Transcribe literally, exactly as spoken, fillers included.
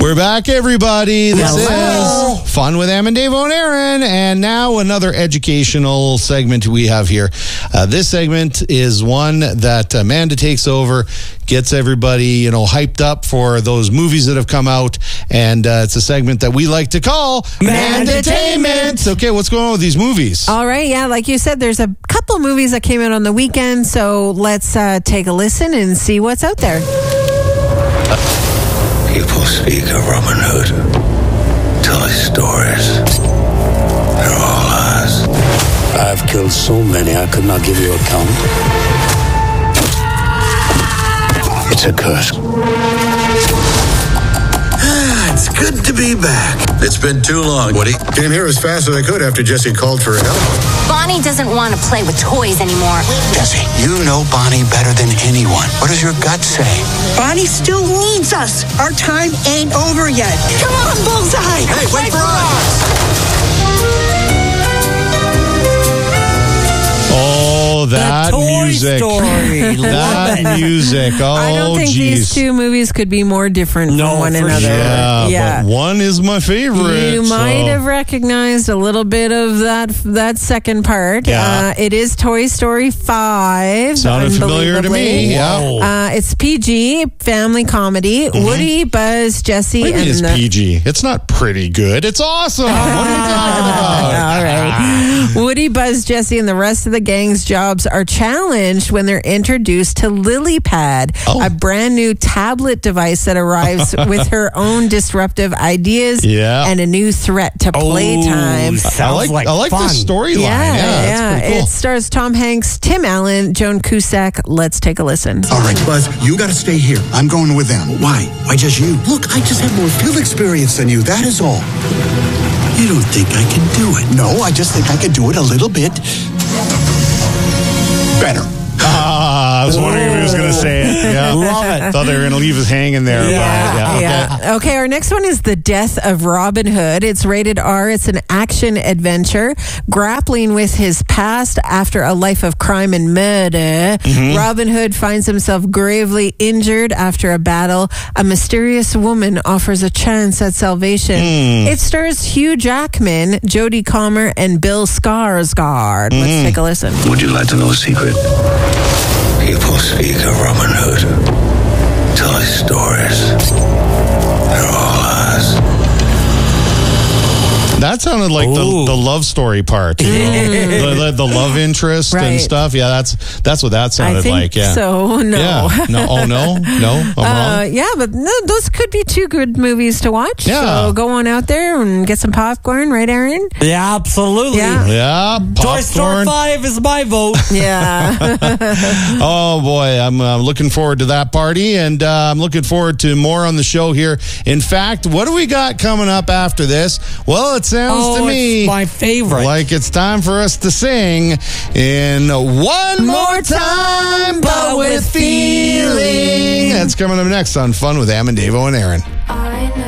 We're back, everybody. This Hello. is Fun with Em and Dave and Aaron. And now another educational segment we have here. Uh, this segment is one that Amanda takes over, gets everybody, you know, hyped up for those movies that have come out. And uh, it's a segment that we like to call Mandatainment. Okay, what's going on with these movies? All right, yeah, like you said, there's a couple movies that came out on the weekend, so let's uh, take a listen and see what's out there. People speak of Robin Hood, tell his stories. They're all lies. I've killed so many I could not give you a count. It's a curse. Ah, it's good to be back. It's been too long, Woody. Came here as fast as I could after Jesse called for help. Bonnie doesn't want to play with toys anymore. Jesse, you know Bonnie better than anyone. What does your gut say? Bonnie still needs us. Our time ain't over yet. Come on, Bullseye. Hey, wait for us! Oh, that The Toy music. Story. That Love it. music. Oh, I don't think geez. these two movies could be more different No, from one for another. Yeah, yeah. but one is my favorite. You might so- have recognized a little bit of that that second part. Yeah. Uh, it is Toy Story five. Sounded familiar to me. Yeah. Whoa. Uh, it's P G, family comedy. Woody, Buzz, Jesse, What do you mean and it's the- P G? It's not pretty good. It's awesome. What are you talking about? All right. Woody, Buzz, Jesse, and the rest of the gang's jobs are challenged when they're introduced to LilyPad, Oh. a brand new tablet device that arrives with her own disruptive ideas Yeah. and a new threat to Oh, playtime. sounds I like, like I like fun. the storyline. Yeah, Yeah, yeah. that's pretty cool. It stars Tom Hanks, Tim Allen, Joan Cusack. Let's take a listen. All right, Buzz, you got to stay here. I'm going with them. Why? Why just you? Look, I just have more field experience than you. That is all. You don't think I can do it? No, I just think I could do it a little bit better. Ah, I was wondering if he was going to say it. Yeah. Love it. Thought they were going to leave us hanging there. but Yeah. okay. Yeah. Okay, our next one is The Death of Robin Hood. It's rated R. It's an action adventure. Grappling with his past after a life of crime and murder, Robin Hood finds himself gravely injured after a battle. A mysterious woman offers a chance at salvation. It stars Hugh Jackman, Jodie Comer, and Bill Skarsgård. Let's take a listen. Would you like to know a secret? People speak of Robin Hood, tell his stories. They're all lies. That sounded like the, Ooh. the love story part. You know? the, the, the love interest and Right. stuff. Yeah, that's that's what that I sounded think like. Yeah. so. No. Yeah. No. Oh, no. No. I'm Uh, wrong. yeah, but no, those could be two good movies to watch. Yeah. So go on out there and get some popcorn, right, Aaron? Yeah, absolutely. Yeah. Yeah. Toy Story Popcorn. five is my vote. Yeah. Oh boy, I'm uh, looking forward to that party, and uh, I'm looking forward to more on the show here. In fact, what do we got coming up after this? Well, it sounds Oh, to me it's my favorite. like it's time for us to sing in One More Time, but with feeling. That's coming up next on Fun with Em and Dave and Aaron.